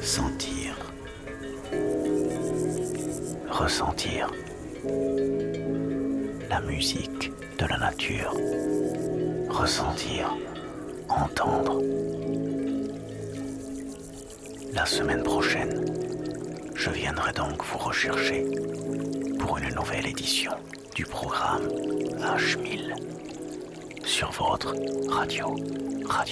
sentir, ressentir la musique de la nature, ressentir, entendre. La semaine prochaine, je viendrai donc vous rechercher pour une nouvelle édition du programme H1000 sur votre radio.